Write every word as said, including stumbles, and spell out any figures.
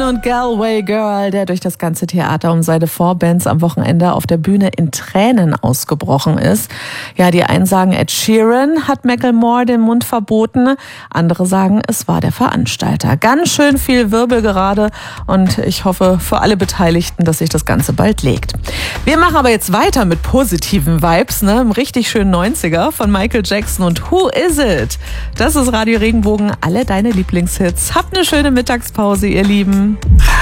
und Galway Girl, der durch das ganze Theater um seine Vorbands am Wochenende auf der Bühne in Tränen ausgebrochen ist. Ja, die einen sagen, Ed Sheeran hat Macklemore den Mund verboten. Andere sagen, es war der Veranstalter. Ganz schön viel Wirbel gerade und ich hoffe für alle Beteiligten, dass sich das Ganze bald legt. Wir machen aber jetzt weiter mit positiven Vibes, ne? Im richtig schönen neunziger von Michael Jackson und Who Is It? Das ist Radio Regenbogen, alle deine Lieblingshits. Habt eine schöne Mittagspause, ihr Lieben.